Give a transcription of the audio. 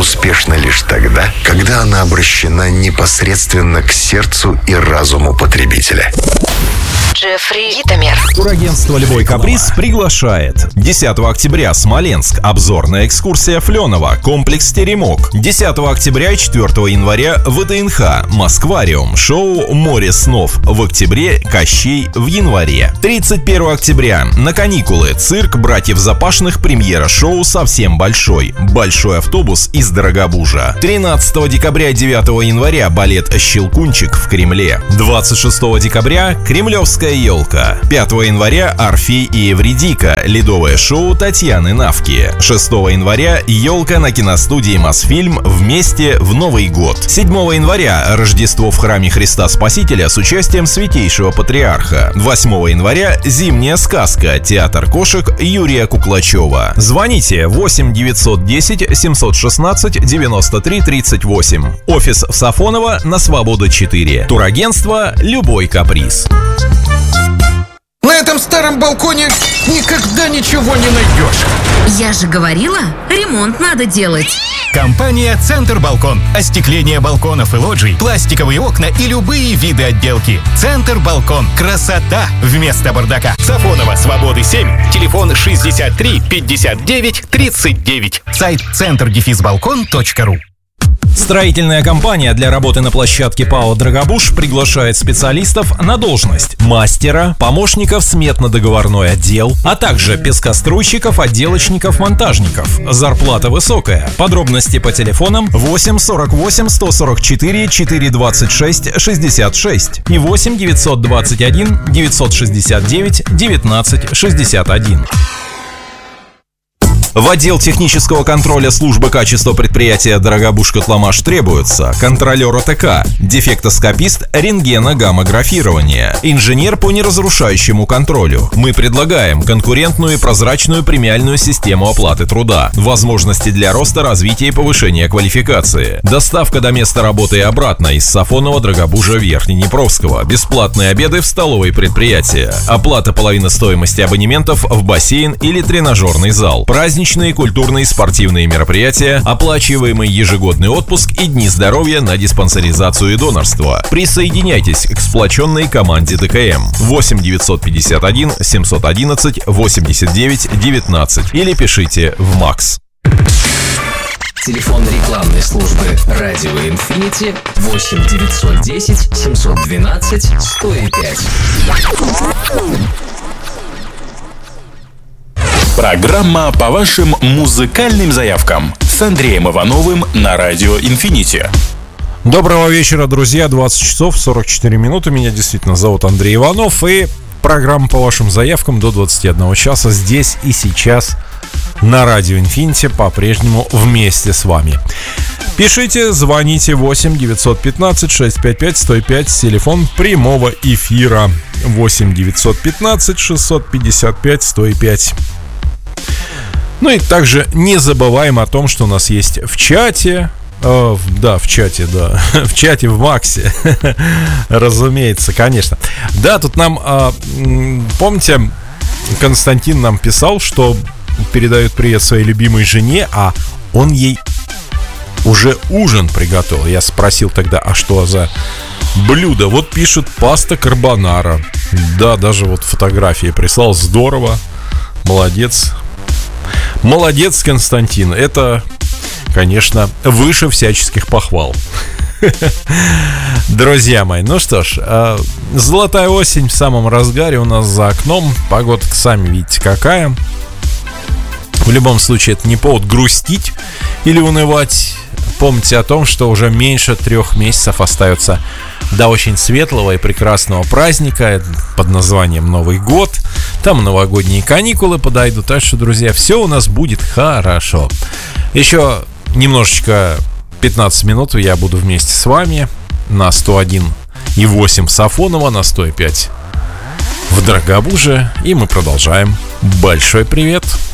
успешна лишь тогда, когда она обращена непосредственно к сердцу и разуму потребителя. Джеффри Гитомер. Турагентство «Любой каприз» приглашает. 10 октября Смоленск. Обзорная экскурсия Фленова. Комплекс «Теремок». 10 октября и 4 января ВДНХ. Москвариум. Шоу «Море снов». В октябре Кощей в январе. 31 октября. На каникулы. Цирк братьев Запашных. Премьера шоу «Совсем большой». Большой автобус из Дорогобужа. 13 декабря и 9 января. Балет «Щелкунчик» в Кремле. 26 декабря. Кремлевская елка. 5 января Орфей и Эвридика. Ледовое шоу Татьяны Навки. 6 января елка на киностудии Мосфильм вместе в Новый год. 7 января Рождество в храме Христа Спасителя с участием Святейшего Патриарха. 8 января Зимняя сказка. Театр кошек Юрия Куклачева. Звоните 8 910 716 93 38. Офис в Сафоново на Свобода 4. Турагентство «Любой каприз». На этом старом балконе никогда ничего не найдешь. Я же говорила, ремонт надо делать. Компания «Центр Балкон». Остекление балконов и лоджий, пластиковые окна и любые виды отделки. «Центр Балкон». Красота вместо бардака. Сафонова, Свободы 7. Телефон 63 59 39. Сайт центр-балкон.ру. Строительная компания для работы на площадке ПАО «Дорогобуж» приглашает специалистов на должность мастера, помощников сметно-договорной отдел, а также пескоструйщиков, отделочников, монтажников. Зарплата высокая. Подробности по телефонам 8 48 144 426 66 и 8 921 969 19 61. В отдел технического контроля службы качества предприятия «Дорогобуж-Котломаш» требуются контролер ОТК, дефектоскопист рентгено-гаммографирования, инженер по неразрушающему контролю. Мы предлагаем конкурентную и прозрачную премиальную систему оплаты труда, возможности для роста, развития и повышения квалификации, доставка до места работы и обратно из Сафонова, Дорогобужа, Верхнеднепровского, бесплатные обеды в столовой предприятия, оплата половины стоимости абонементов в бассейн или тренажерный зал, праздничные культурные и спортивные мероприятия, оплачиваемый ежегодный отпуск и дни здоровья на диспансеризацию и донорство. Присоединяйтесь к сплоченной команде ДКМ 8 951 711 89 19 или пишите в МАКС. Телефон рекламной службы «Радио Инфинити» 8 910 712 105. Программа по вашим музыкальным заявкам с Андреем Ивановым на Радио Инфинити. Доброго вечера, друзья. 20 часов 44 минуты. Меня действительно зовут Андрей Иванов. И программа по вашим заявкам до 21 часа здесь и сейчас на Радио Инфинити по-прежнему вместе с вами. Пишите, звоните 8 915 655 105, телефон прямого эфира 8 915 655 105. Ну и также не забываем о том, что у нас есть в чате. В чате в Максе. Разумеется, конечно. Да, тут нам, помните, Константин нам писал, что передает привет своей любимой жене, а он ей уже ужин приготовил. Я спросил тогда, а что за блюдо? Вот пишет паста карбонара. Да, даже вот фотографии прислал. Здорово. Молодец. Молодец, Константин. Это, конечно, выше всяческих похвал. Друзья мои, ну что ж, золотая осень в самом разгаре у нас за окном. Погодка, сами видите, какая. В любом случае, это не повод грустить или унывать. Помните о том, что уже меньше 3 месяцев остается до очень светлого и прекрасного праздника под названием Новый год. Там новогодние каникулы подойдут. Так что, друзья, все у нас будет хорошо. Еще немножечко 15 минут я буду вместе с вами на 101,8 Сафонова, на 105 в Дорогобуже. И мы продолжаем. Большой привет!